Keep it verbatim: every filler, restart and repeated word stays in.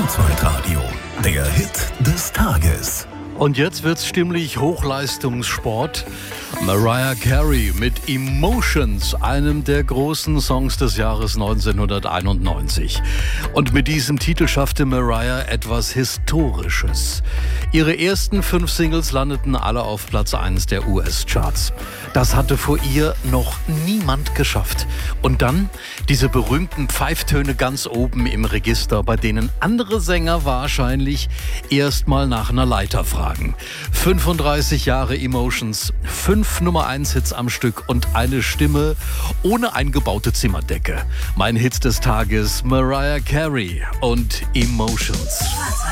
Kurzweltradio, der Hit des Tages. Und jetzt wird's stimmlich Hochleistungssport. Mariah Carey mit Emotions, einem der großen Songs des Jahres neunzehnhunderteinundneunzig. Und mit diesem Titel schaffte Mariah etwas Historisches. Ihre ersten fünf Singles landeten alle auf Platz eins der U S-Charts. Das hatte vor ihr noch niemand geschafft. Und dann diese berühmten Pfeiftöne ganz oben im Register, bei denen andere Sänger wahrscheinlich erst mal nach einer Leiter fragen. fünfunddreißig Jahre Emotions, fünf Nummer eins Hits am Stück und eine Stimme ohne eingebaute Zimmerdecke. Mein Hit des Tages, Mariah Carey und Emotions.